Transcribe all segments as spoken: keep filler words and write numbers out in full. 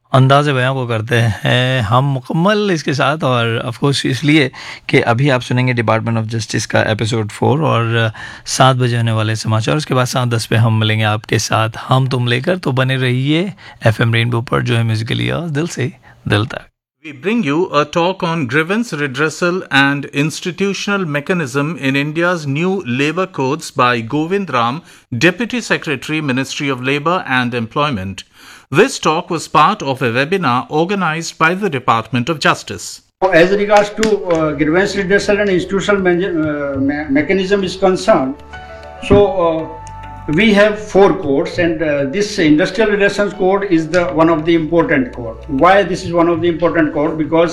अंदाज़ बयां को करते हैं हम मुकम्मल इसके साथ, और ऑफ कोर्स इसलिए कि अभी आप सुनेंगे डिपार्टमेंट ऑफ जस्टिस का एपिसोड फोर और सात बजे होने वाले समाचार। उसके बाद सात दस पे हम मिलेंगे आपके साथ हम तुम लेकर। तो बने रहिए एफ एम रेनबो पर, जो है म्यूजिकली और दिल से दिल तक। We bring you a talk on grievance redressal and institutional mechanism in India's new labour codes by Govind Ram, Deputy Secretary, Ministry of Labour and Employment. This talk was part of a webinar organised by the Department of Justice. As regards to uh, grievance redressal and institutional me- uh, me- mechanism is concerned, so uh, we have four codes, and uh, this industrial relations code is the one of the important code. Why this is one of the important code? Because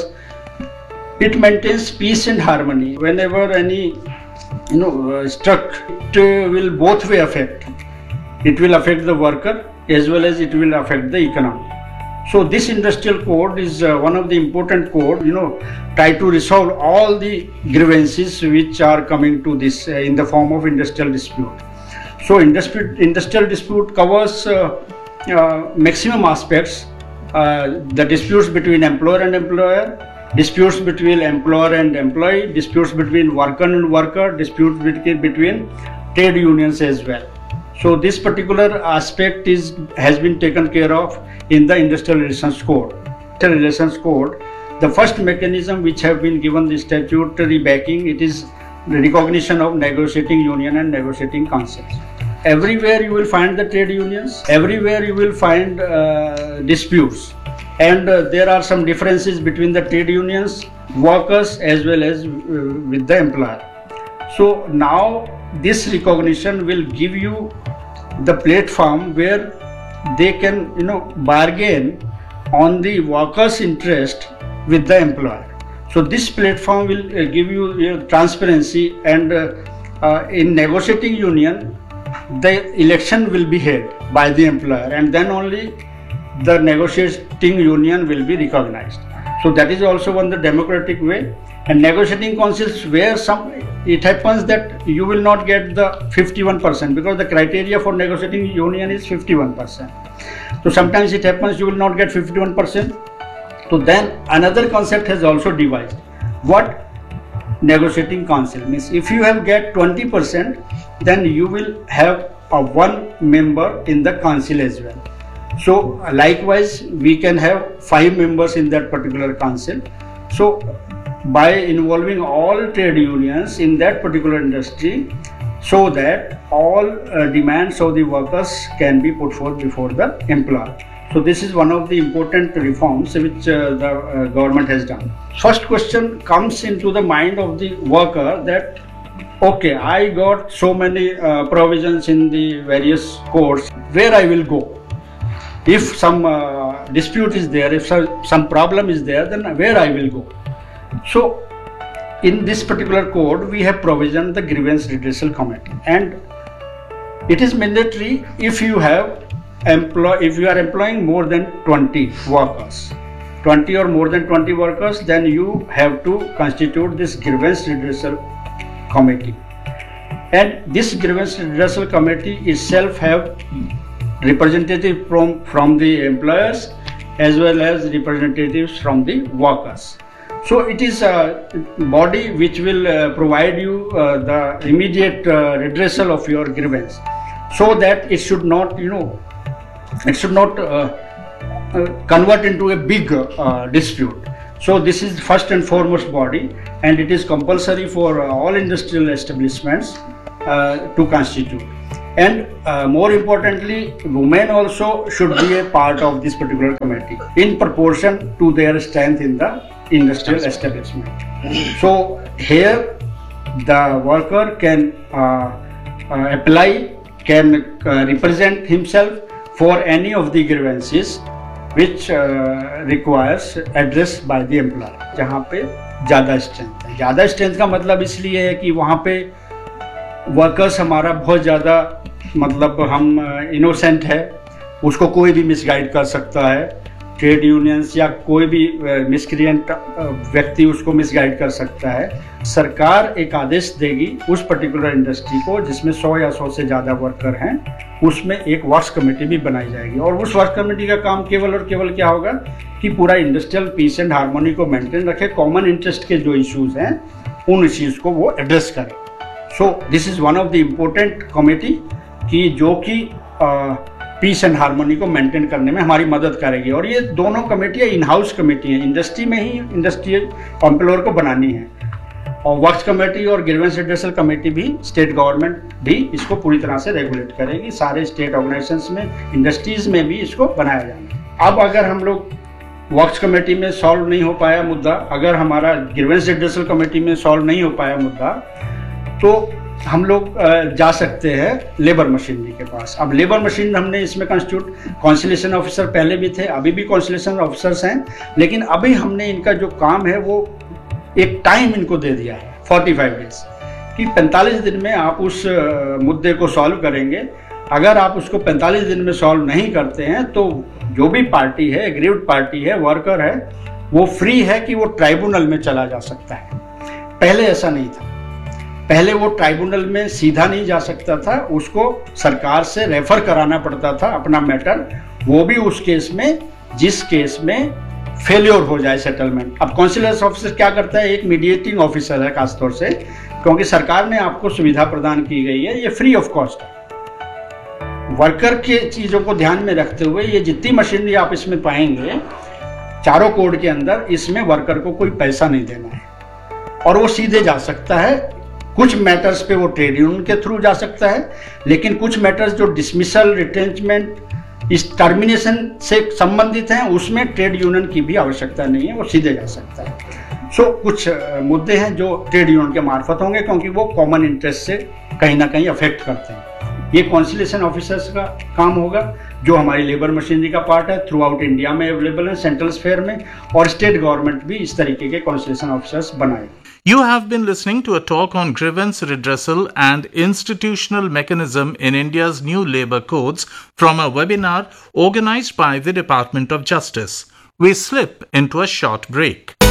it maintains peace and harmony. Whenever any you know uh, struck, it uh, will both way affect. It will affect the worker as well as it will affect the economy. So this industrial code is uh, one of the important code. You know, try to resolve all the grievances which are coming to this uh, in the form of industrial dispute. So industrial, industrial dispute covers uh, uh, maximum aspects, uh, the disputes between employer and employer, disputes between employer and employee, disputes between worker and worker, disputes between, between trade unions as well. So this particular aspect is has been taken care of in the Industrial Relations Code. Industrial Relations Code, the first mechanism which have been given the statutory backing, it is the recognition of negotiating union and negotiating councils. Everywhere you will find the trade unions, everywhere you will find uh, disputes, and uh, there are some differences between the trade unions, workers as well as uh, with the employer. So now this recognition will give you the platform where they can you know bargain on the workers' interest with the employer. So this platform will uh, give you uh, transparency, and uh, uh, in negotiating union, the election will be held by the employer, and then only the negotiating union will be recognized. So that is also one the democratic way. And negotiating councils, where some it happens that you will not get the fifty-one percent, because the criteria for negotiating union is fifty-one percent. So sometimes it happens you will not get fifty-one percent. So then another concept has also devised. What negotiating council means? If you have get twenty percent, then you will have a one member in the council as well. So likewise we can have five members in that particular council. So by involving all trade unions in that particular industry, so that all uh, demands of the workers can be put forth before the employer. So this is one of the important reforms which uh, the uh, government has done. First question comes into the mind of the worker that, okay, I got so many uh, provisions in the various codes, where I will go? If some uh, dispute is there, if some problem is there, then where I will go? So in this particular code, we have provision the grievance redressal committee, and it is mandatory if you have employ if you are employing more than twenty workers, twenty or more than twenty workers, then you have to constitute this grievance redressal committee. And this grievance redressal committee itself have representative from from the employers as well as representatives from the workers. So it is a body which will uh, provide you uh, the immediate uh, redressal of your grievance, so that it should not, you know, it should not uh, uh, convert into a big uh, dispute. So this is first and foremost body, and it is compulsory for uh, all industrial establishments uh, to constitute. And uh, more importantly, women also should be a part of this particular committee in proportion to their strength in the industrial establishment. So here the worker can uh, uh, apply, can uh, represent himself for any of the grievances which uh, requires address by the employer. जहाँ पे ज़्यादा strength है, ज़्यादा strength का मतलब इसलिए है कि वहाँ पे वर्कर्स हमारा बहुत ज़्यादा, मतलब हम इनोसेंट है, उसको कोई भी मिसगाइड कर सकता है, ट्रेड यूनियंस या कोई भी मिसक्रिएंट व्यक्ति उसको मिसगाइड कर सकता है। सरकार एक आदेश देगी उस पर्टिकुलर इंडस्ट्री को जिसमें सौ या सौ से ज़्यादा वर्कर हैं, उसमें एक वर्क्स कमेटी भी बनाई जाएगी और उस वर्क कमेटी का काम केवल और केवल क्या होगा कि पूरा इंडस्ट्रियल पीस एंड हार्मोनी को मेंटेन रखे, कॉमन इंटरेस्ट के जो इश्यूज हैं उन इश्यूज को वो एड्रेस करे। So this is one of the important committee कि जो कि पीस एंड हार्मोनी को मेंटेन करने में हमारी मदद करेगी। और ये दोनों कमेटियाँ इन हाउस कमेटी हैं, इंडस्ट्री में ही इंडस्ट्रियल एम्प्लॉयर को बनानी है। और वर्क्स कमेटी और ग्रीवेंस रिड्रेसल कमेटी भी स्टेट गवर्नमेंट भी इसको पूरी तरह से रेगुलेट करेगी। सारे स्टेट ऑर्गेनाइजेशंस में, इंडस्ट्रीज में भी इसको बनाया जाना। अब अगर हम लोग वर्क्स कमेटी में सॉल्व नहीं हो पाया मुद्दा, अगर हमारा ग्रीवेंस रिड्रेसल कमेटी में सॉल्व नहीं हो पाया मुद्दा, तो हम लोग जा सकते हैं लेबर मशीनरी के पास। अब लेबर मशीनरी हमने इसमें कंस्टिट्यूट कॉन्सिलेशन ऑफिसर पहले भी थे, अभी भी कॉन्सिलेशन ऑफिसर्स हैं, लेकिन अभी हमने इनका जो काम है वो एक टाइम इनको दे दिया है पैंतालीस डेज कि पैंतालीस दिन में आप उस मुद्दे को सॉल्व करेंगे। अगर आप उसको पैंतालीस दिन में सॉल्व नहीं करते हैं तो जो भी पार्टी है, एग्रीव्ड पार्टी है, वर्कर है, वो फ्री है कि वो ट्राइब्यूनल में चला जा सकता है। पहले ऐसा नहीं था, पहले वो ट्राइब्यूनल में सीधा नहीं जा सकता था, उसको सरकार से रेफर कराना पड़ता था अपना मैटर, वो भी उस केस में जिस केस में फेल्योर हो जाए सेटलमेंट। अब कॉन्सिलर्स ऑफिसर क्या करता है, एक मीडिएटिंग ऑफिसर है खासतौर से, क्योंकि सरकार ने आपको सुविधा प्रदान की गई है, ये फ्री ऑफ कॉस्ट है। वर्कर के चीजों को ध्यान में रखते हुए ये जितनी मशीनरी आप इसमें पाएंगे चारों कोड के अंदर, इसमें वर्कर को कोई पैसा नहीं देना है और वो सीधे जा सकता है। कुछ मैटर्स पे वो ट्रेड यूनियन के थ्रू जा सकता है, लेकिन कुछ मैटर्स जो डिसमिसल, रिटेंचमेंट, इस टर्मिनेशन से संबंधित हैं उसमें ट्रेड यूनियन की भी आवश्यकता नहीं है, वो सीधे जा सकता है। सो so, कुछ मुद्दे हैं जो ट्रेड यूनियन के मार्फत होंगे क्योंकि वो कॉमन इंटरेस्ट से कहीं ना कहीं अफेक्ट करते हैं। ये कॉन्सिलेशन ऑफिसर्स का काम होगा जो हमारी लेबर मशीनरी का पार्ट है, थ्रू आउट इंडिया में अवेलेबल है, सेंट्रल स्फेयर में, और स्टेट गवर्नमेंट भी इस तरीके के कॉन्सिलेशन ऑफिसर्स बनाएगी। You have been listening to a talk on grievance redressal and institutional mechanism in India's new labour codes from a webinar organized by the Department of Justice. We slip into a short break.